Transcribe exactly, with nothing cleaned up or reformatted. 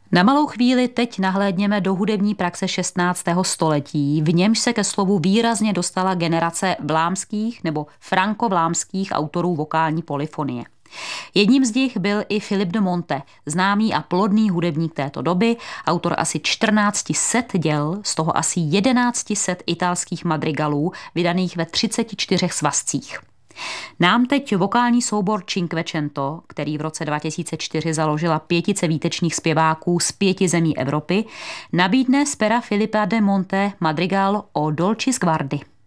Na malou chvíli teď nahlédněme do hudební praxe šestnáctého století, v němž se ke slovu výrazně dostala generace vlámských nebo frankovlámských autorů vokální polyfonie. Jedním z nich byl i Philip de Monte, známý a plodný hudebník této doby, autor asi čtrnáct set děl, z toho asi tisíc set italských madrigalů, vydaných ve třiceti čtyřech svazcích. Nám teď vokální soubor Cinquecento, který v roce dva tisíce čtyři založila pětice výtečných zpěváků z pěti zemí Evropy, nabídne z pera Philipa de Monte madrigal o Dolci Sguardi.